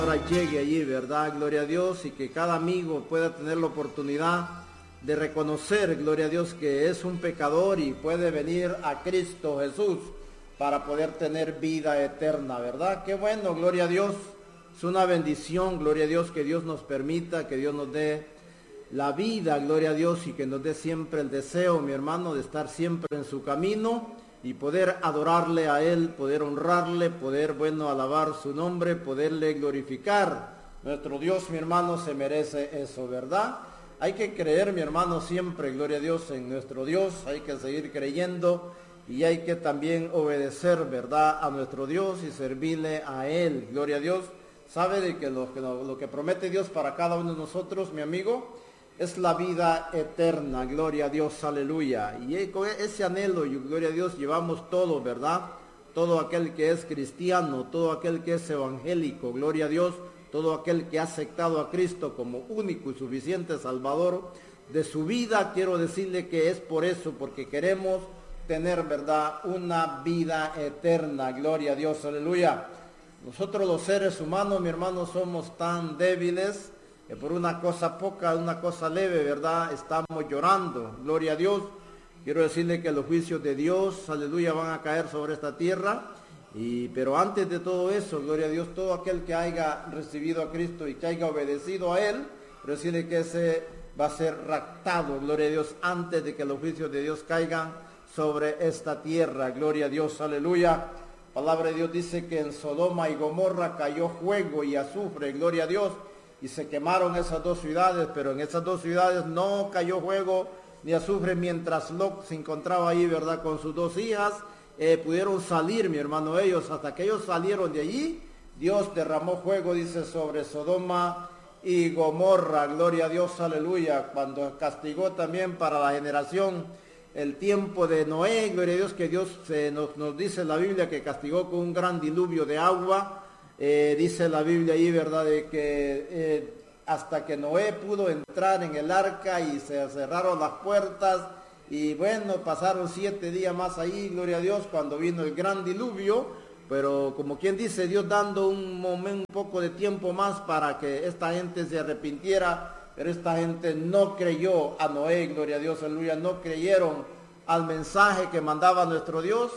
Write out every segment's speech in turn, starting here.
Llegue allí, ¿verdad? Gloria a Dios, y que cada amigo pueda tener la oportunidad de reconocer, gloria a Dios, que es un pecador y puede venir a Cristo Jesús para poder tener vida eterna, ¿verdad? Qué bueno, gloria a Dios. Es una bendición, gloria a Dios, que Dios nos permita, que Dios nos dé la vida, gloria a Dios, y que nos dé siempre el deseo, mi hermano, de estar siempre en su camino y poder adorarle a Él, poder honrarle, poder, alabar su nombre, poderle glorificar. Nuestro Dios, mi hermano, se merece eso, ¿verdad? Hay que creer, mi hermano, siempre, gloria a Dios, en nuestro Dios. Hay que seguir creyendo y hay que también obedecer, ¿verdad?, a nuestro Dios y servirle a Él, gloria a Dios. Sabe de que lo que promete Dios para cada uno de nosotros, mi amigo, es la vida eterna, gloria a Dios, aleluya. Y con ese anhelo, gloria a Dios, llevamos todo, ¿verdad? Todo aquel que es cristiano, todo aquel que es evangélico, gloria a Dios, todo aquel que ha aceptado a Cristo como único y suficiente Salvador de su vida, quiero decirle que es por eso, porque queremos tener, ¿verdad?, una vida eterna, gloria a Dios, aleluya. Nosotros los seres humanos, mi hermano, somos tan débiles que por una cosa poca, una cosa leve, ¿verdad?, estamos llorando, gloria a Dios. Quiero decirle que los juicios de Dios, aleluya, van a caer sobre esta tierra, pero antes de todo eso, gloria a Dios, todo aquel que haya recibido a Cristo y que haya obedecido a Él, quiero decirle que ese va a ser raptado, gloria a Dios, antes de que los juicios de Dios caigan sobre esta tierra, gloria a Dios, aleluya. Palabra de Dios dice que en Sodoma y Gomorra cayó fuego y azufre, gloria a Dios, y se quemaron esas dos ciudades, pero en esas dos ciudades no cayó fuego ni azufre mientras Lot se encontraba ahí, ¿verdad?, con sus dos hijas. Pudieron salir, mi hermano, ellos, hasta que ellos salieron de allí, Dios derramó fuego, dice, sobre Sodoma y Gomorra, gloria a Dios, aleluya, cuando castigó también para la generación el tiempo de Noé, gloria a Dios, que Dios nos dice en la Biblia que castigó con un gran diluvio de agua. Dice la Biblia ahí, ¿verdad?, de que hasta que Noé pudo entrar en el arca y se cerraron las puertas y pasaron 7 días más ahí, gloria a Dios, cuando vino el gran diluvio, pero como quien dice, Dios dando un poco de tiempo más para que esta gente se arrepintiera, pero esta gente no creyó a Noé, gloria a Dios, aleluya, no creyeron al mensaje que mandaba nuestro Dios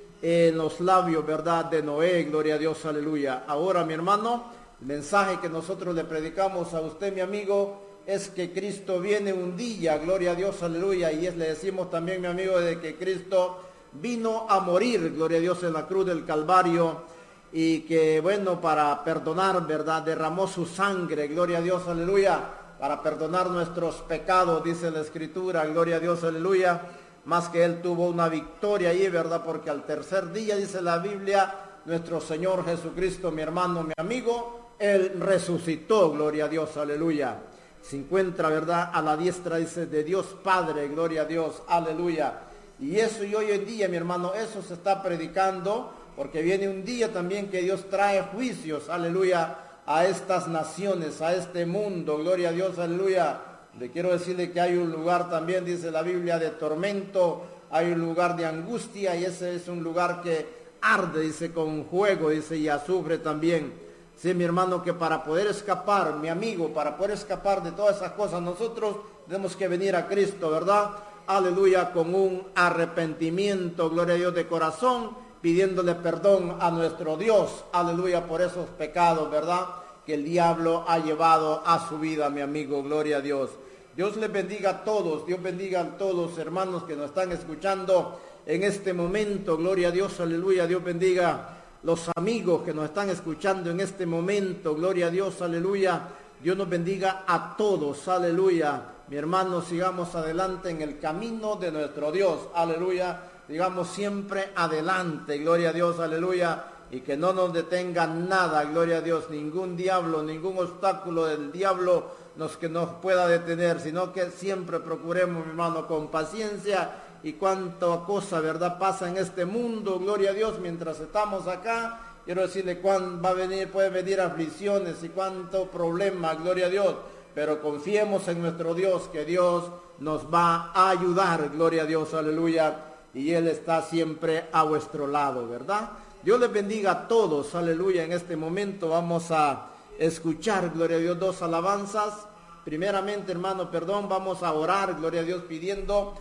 en los labios, ¿verdad?, de Noé, gloria a Dios, aleluya. Ahora, mi hermano, el mensaje que nosotros le predicamos a usted, mi amigo, es que Cristo viene un día, gloria a Dios, aleluya, y le decimos también, mi amigo, de que Cristo vino a morir, gloria a Dios, en la cruz del Calvario, y que, para perdonar, ¿verdad?, derramó su sangre, gloria a Dios, aleluya, para perdonar nuestros pecados, dice la Escritura, gloria a Dios, aleluya. Más que Él tuvo una victoria ahí, ¿verdad? Porque al tercer día, dice la Biblia, nuestro Señor Jesucristo, mi hermano, mi amigo, Él resucitó, gloria a Dios, aleluya. Se encuentra, ¿verdad?, a la diestra, dice, de Dios Padre, gloria a Dios, aleluya. Y eso, y hoy en día, mi hermano, eso se está predicando, porque viene un día también que Dios trae juicios, aleluya, a estas naciones, a este mundo, gloria a Dios, aleluya. Le quiero decirle que hay un lugar también, dice la Biblia, de tormento, hay un lugar de angustia, y ese es un lugar que arde, dice, con fuego, dice, y azufre también. Sí, mi hermano, que para poder escapar, mi amigo, para poder escapar de todas esas cosas, nosotros tenemos que venir a Cristo, ¿verdad? Aleluya, con un arrepentimiento, gloria a Dios, de corazón, pidiéndole perdón a nuestro Dios, aleluya, por esos pecados, ¿verdad?, que el diablo ha llevado a su vida, mi amigo, gloria a Dios. Dios les bendiga a todos, Dios bendiga a todos los hermanos que nos están escuchando en este momento, gloria a Dios, aleluya. Dios bendiga los amigos que nos están escuchando en este momento, gloria a Dios, aleluya. Dios nos bendiga a todos, aleluya. Mi hermano, sigamos adelante en el camino de nuestro Dios, aleluya. Sigamos siempre adelante, gloria a Dios, aleluya. Y que no nos detenga nada, gloria a Dios, ningún diablo, ningún obstáculo del diablo que nos pueda detener, sino que siempre procuremos, mi hermano, con paciencia, y cuánta cosa, ¿verdad?, pasa en este mundo, gloria a Dios, mientras estamos acá. Quiero decirle cuándo puede venir aflicciones y cuánto problema, gloria a Dios, pero confiemos en nuestro Dios, que Dios nos va a ayudar, gloria a Dios, aleluya, y Él está siempre a vuestro lado, ¿verdad? Dios les bendiga a todos, aleluya. En este momento vamos a escuchar, gloria a Dios, 2 alabanzas. Primeramente, hermano, vamos a orar, gloria a Dios, pidiendo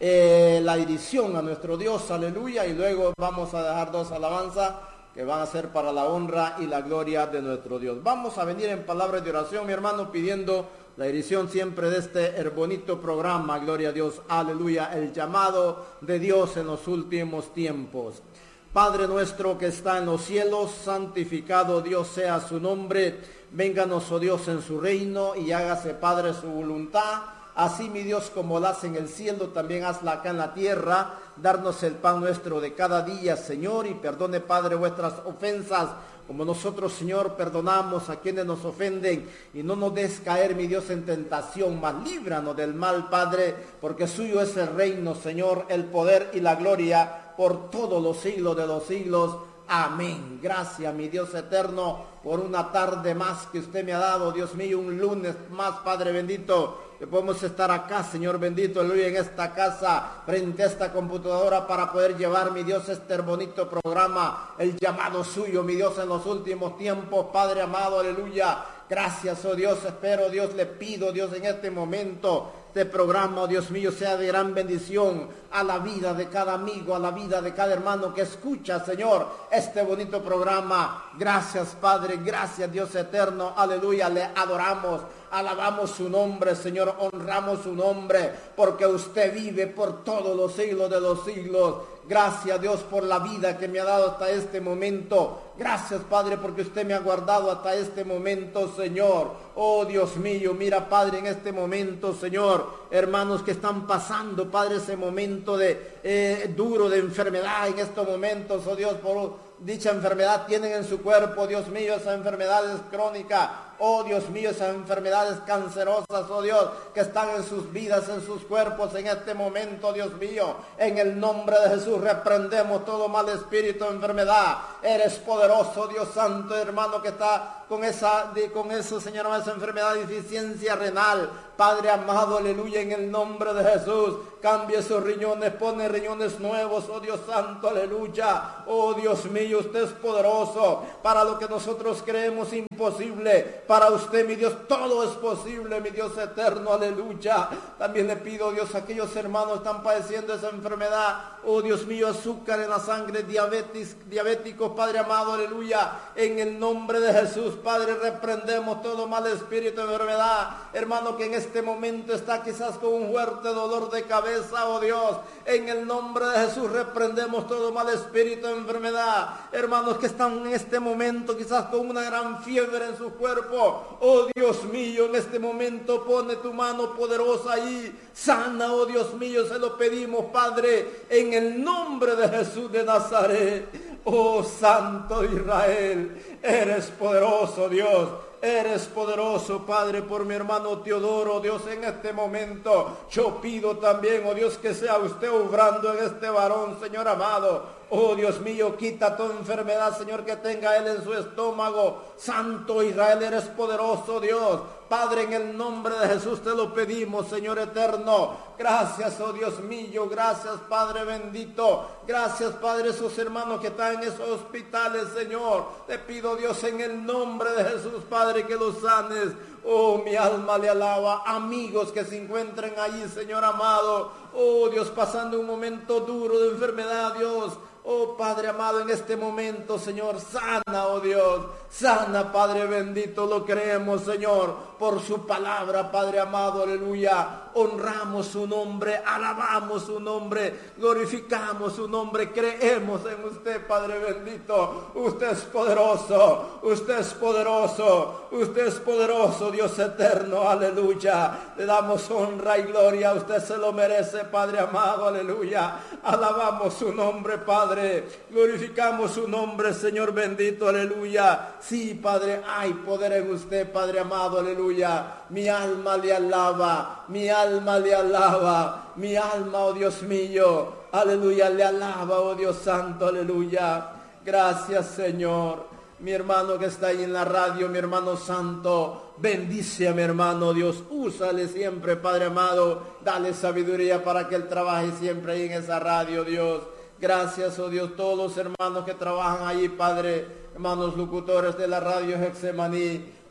la dirección a nuestro Dios, aleluya, y luego vamos a dejar 2 alabanzas que van a ser para la honra y la gloria de nuestro Dios. Vamos a venir en palabras de oración, mi hermano, pidiendo la dirección siempre de este bonito programa, gloria a Dios, aleluya, el llamado de Dios en los últimos tiempos. Padre nuestro que está en los cielos, santificado Dios sea su nombre. Vénganos, oh Dios, en su reino y hágase, Padre, su voluntad. Así, mi Dios, como la hace en el cielo, también hazla acá en la tierra. Darnos el pan nuestro de cada día, Señor, y perdone, Padre, vuestras ofensas, como nosotros, Señor, perdonamos a quienes nos ofenden, y no nos des caer, mi Dios, en tentación, mas líbranos del mal, Padre, porque suyo es el reino, Señor, el poder y la gloria por todos los siglos de los siglos. Amén. Gracias, mi Dios eterno, por una tarde más que usted me ha dado, Dios mío, un lunes más, Padre bendito, que podemos estar acá, Señor bendito, aleluya, en esta casa, frente a esta computadora, para poder llevar, mi Dios, este bonito programa, el llamado suyo, mi Dios, en los últimos tiempos, Padre amado, aleluya. Gracias, oh Dios, espero, Dios, le pido, Dios, en este momento, este programa, oh Dios mío, sea de gran bendición a la vida de cada amigo, a la vida de cada hermano que escucha, Señor, este bonito programa. Gracias, Padre, gracias, Dios eterno, aleluya, le adoramos, alabamos su nombre, Señor, honramos su nombre, porque usted vive por todos los siglos de los siglos. Gracias, Dios, por la vida que me ha dado hasta este momento. Gracias, Padre, porque usted me ha guardado hasta este momento, Señor. Oh, Dios mío, mira, Padre, en este momento, Señor, hermanos que están pasando, Padre, ese momento de duro de enfermedad en estos momentos, oh Dios, por dicha enfermedad tienen en su cuerpo, Dios mío, esa enfermedad es crónica. Oh Dios mío, esas enfermedades cancerosas, oh Dios, que están en sus vidas, en sus cuerpos en este momento, Dios mío. En el nombre de Jesús reprendemos todo mal espíritu, enfermedad. Eres poderoso, Dios santo, hermano, que está con eso, Señor, esa enfermedad de deficiencia renal. Padre amado, aleluya, en el nombre de Jesús, cambie esos riñones, pone riñones nuevos, oh Dios santo, aleluya. Oh Dios mío, usted es poderoso. Para lo que nosotros creemos imposible, para usted, mi Dios, todo es posible, mi Dios eterno, aleluya. También le pido, Dios, a aquellos hermanos que están padeciendo esa enfermedad, oh Dios mío, azúcar en la sangre, diabéticos, Padre amado, aleluya. En el nombre de Jesús, Padre, reprendemos todo mal espíritu de enfermedad. Hermano que en este momento está quizás con un fuerte dolor de cabeza, oh Dios, en el nombre de Jesús reprendemos todo mal espíritu de enfermedad. Hermanos que están en este momento quizás con una gran fiebre en su cuerpo, oh Dios mío, en este momento pone tu mano poderosa ahí, sana, oh Dios mío, se lo pedimos, Padre, en el nombre de Jesús de Nazaret. Oh Santo Israel, eres poderoso, Dios. Eres poderoso, Padre, por mi hermano Teodoro, Dios, en este momento. Yo pido también, oh Dios, que sea usted obrando en este varón, Señor amado. Oh Dios mío, quita toda enfermedad, Señor, que tenga él en su estómago. Santo Israel, eres poderoso, Dios. Padre, en el nombre de Jesús te lo pedimos, Señor eterno. Gracias, oh Dios mío, gracias, Padre bendito. Gracias, Padre, esos hermanos que están en esos hospitales, Señor. Te pido, Dios, en el nombre de Jesús, Padre, que los sanes. Oh, mi alma le alaba. Amigos que se encuentren allí, Señor amado. Oh, Dios, pasando un momento duro de enfermedad, Dios. Oh, Padre amado, en este momento, Señor, sana, oh Dios, sana, Padre bendito, lo creemos, Señor, por su palabra, Padre amado, aleluya. Honramos su nombre, alabamos su nombre, glorificamos su nombre, creemos en usted, Padre bendito. Usted es poderoso, usted es poderoso, usted es poderoso, Dios eterno, aleluya. Le damos honra y gloria, usted se lo merece, Padre amado, aleluya. Alabamos su nombre, Padre. Glorificamos su nombre, Señor bendito, aleluya. Sí, Padre, hay poder en usted, Padre amado, aleluya. Mi alma le alaba, mi alma le alaba, mi alma, oh Dios mío, aleluya, le alaba, oh Dios santo, aleluya. Gracias, Señor. Mi hermano que está ahí en la radio, mi hermano santo, bendice a mi hermano, Dios, úsale siempre, Padre amado, dale sabiduría para que él trabaje siempre ahí en esa radio, Dios. Gracias, oh Dios, todos los hermanos que trabajan ahí, Padre, hermanos locutores de la radio Getsemaní,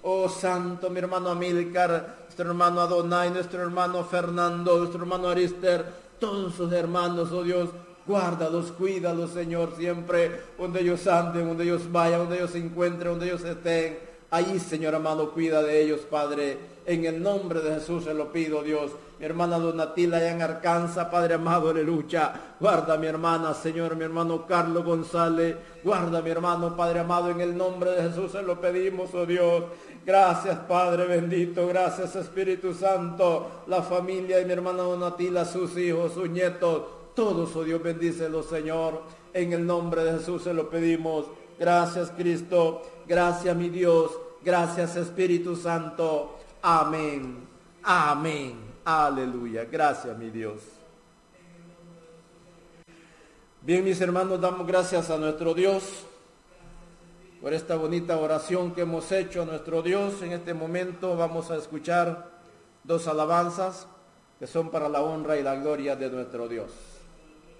Oh santo, mi hermano Amílcar, nuestro hermano Adonai, nuestro hermano Fernando, nuestro hermano Arister, todos sus hermanos, oh Dios, guárdalos, cuídalos, Señor, siempre, donde ellos anden, donde ellos vayan, donde ellos se encuentren, donde ellos estén. Ahí, Señor amado, cuida de ellos, Padre. En el nombre de Jesús se lo pido, Dios. Mi hermana Donatila allá en Arkansas, Padre amado, aleluya. Guarda a mi hermana, Señor, mi hermano Carlos González. Guarda a mi hermano, Padre amado, en el nombre de Jesús se lo pedimos, oh Dios. Gracias, Padre bendito. Gracias, Espíritu Santo. La familia de mi hermana Donatila, sus hijos, sus nietos. Todos, oh Dios, bendícelos, Señor. En el nombre de Jesús se lo pedimos. Gracias, Cristo. Gracias, mi Dios. Gracias, Espíritu Santo. Amén. Amén. Aleluya. Gracias, mi Dios. Bien, mis hermanos, damos gracias a nuestro Dios por esta bonita oración que hemos hecho a nuestro Dios. En este momento vamos a escuchar dos alabanzas que son para la honra y la gloria de nuestro Dios.